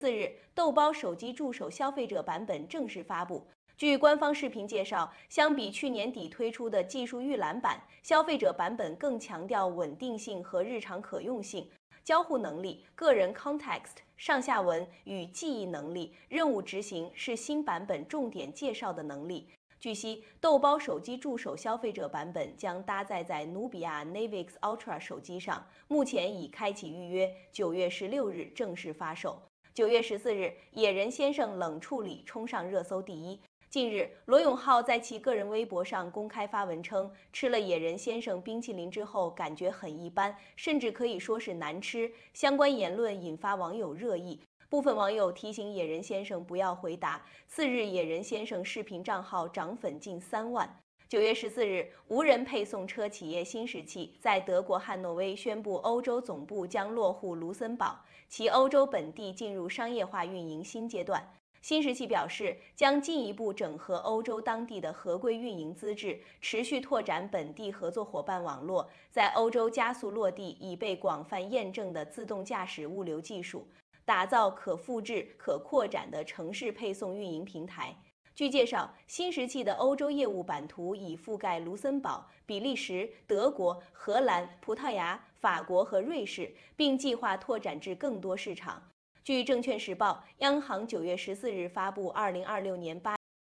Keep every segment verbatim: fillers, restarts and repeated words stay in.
四日，豆包手机助手消费者版本正式发布。据官方视频介绍，相比去年底推出的技术预览版，消费者版本更强调稳定性和日常可用性。交互能力、个人 context、上下文与记忆能力、任务执行是新版本重点介绍的能力。据悉，豆包手机助手消费者版本将搭载在努比亚 Navix Ultra 手机上，目前已开启预约，九月十六日正式发售。九月十四日，野人先生冷处理冲上热搜第一。近日，罗永浩在其个人微博上公开发文称，吃了野人先生冰淇淋之后感觉很一般，甚至可以说是难吃。相关言论引发网友热议，部分网友提醒野人先生不要回答。次日，野人先生视频账号涨粉近三万。九月十四日，无人配送车企业新石器在德国汉诺威宣布，欧洲总部将落户卢森堡，其欧洲本地进入商业化运营新阶段。新石器表示，将进一步整合欧洲当地的合规运营资质，持续拓展本地合作伙伴网络，在欧洲加速落地已被广泛验证的自动驾驶物流技术，打造可复制、可扩展的城市配送运营平台。据介绍，新石器的欧洲业务版图已覆盖卢森堡、比利时、德国、荷兰、葡萄牙、法国和瑞士，并计划拓展至更多市场。据证券时报，央行九月十四日发布二零二六年八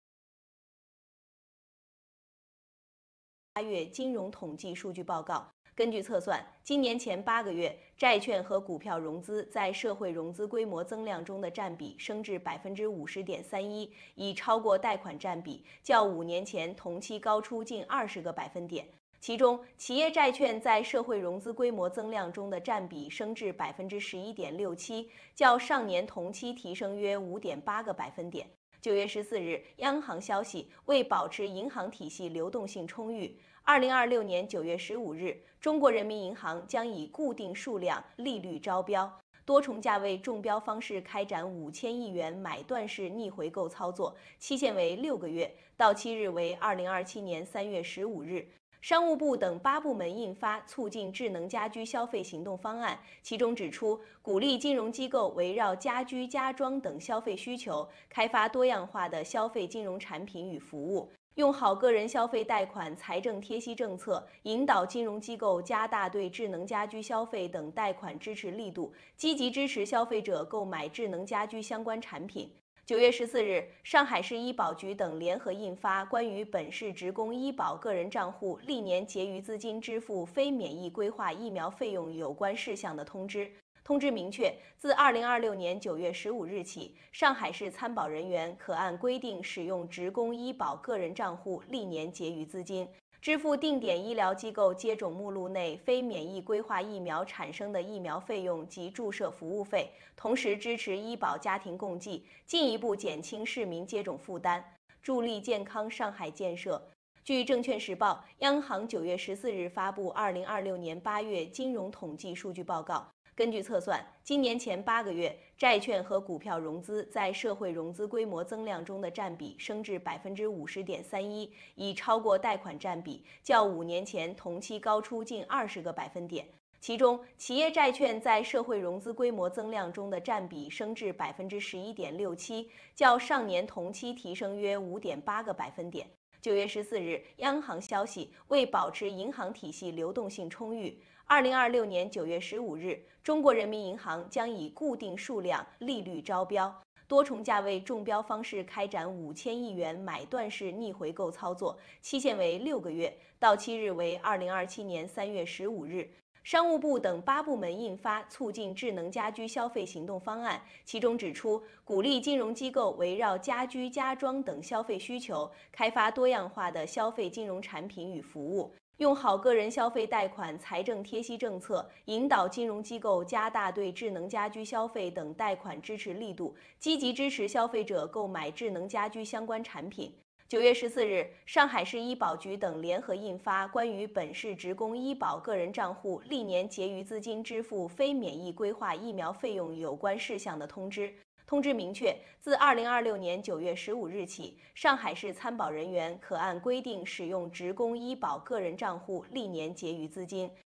月金融统计数据报告。根据测算，今年前八个月，债券和股票融资在社会融资规模增量中的占比升至百分之五十点三一，已超过贷款占比，较五年前同期高出近二十个百分点。其中，企业债券在社会融资规模增量中的占比升至百分之十一点六七，较上年同期提升约五点八个百分点。九月十四日，央行消息，为保持银行体系流动性充裕，二零二六年九月十五日，中国人民银行将以固定数量利率招标、多重价位中标方式开展五千亿元买断式逆回购操作，期限为六个月，到期日为二零二七年三月十五日。商务部等八部门印发促进智能家居消费行动方案，其中指出，鼓励金融机构围绕家居、家装等消费需求，开发多样化的消费金融产品与服务，用好个人消费贷款财政贴息政策，引导金融机构加大对智能家居消费等贷款支持力度，积极支持消费者购买智能家居相关产品。九月十四日，上海市医保局等联合印发关于本市职工医保个人账户历年结余资金支付非免疫规划疫苗费用有关事项的通知。通知明确，自二零二六年九月十五日起，上海市参保人员可按规定使用职工医保个人账户历年结余资金，支付定点医疗机构接种目录内非免疫规划疫苗产生的疫苗费用及注射服务费，同时支持医保家庭共济，进一步减轻市民接种负担，助力健康上海建设。据证券时报，央行九月十四日发布二零二六年八月金融统计数据报告。根据测算，今年前八个月，债券和股票融资在社会融资规模增量中的占比升至百分之五十点三一，已超过贷款占比，较五年前同期高出近二十个百分点。其中，企业债券在社会融资规模增量中的占比升至百分之十一点六七，较上年同期提升约五点八个百分点。九月十四日，央行消息，为保持银行体系流动性充裕，二零二六年九月十五日，中国人民银行将以固定数量利率招标、多重价位中标方式开展五千亿元买断式逆回购操作，期限为六个月，到期日为二零二七年三月十五日。商务部等八部门印发促进智能家居消费行动方案，其中指出，鼓励金融机构围绕家居、家装等消费需求，开发多样化的消费金融产品与服务，用好个人消费贷款财政贴息政策，引导金融机构加大对智能家居消费等贷款支持力度，积极支持消费者购买智能家居相关产品。九月十四日，上海市医保局等联合印发关于本市职工医保个人账户历年结余资金支付非免疫规划疫苗费用有关事项的通知。通知明确，自二零二六年九月十五日起，上海市参保人员可按规定使用职工医保个人账户历年结余资金，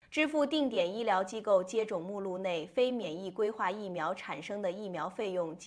支付定点医疗机构接种目录内非免疫规划疫苗产生的疫苗费用及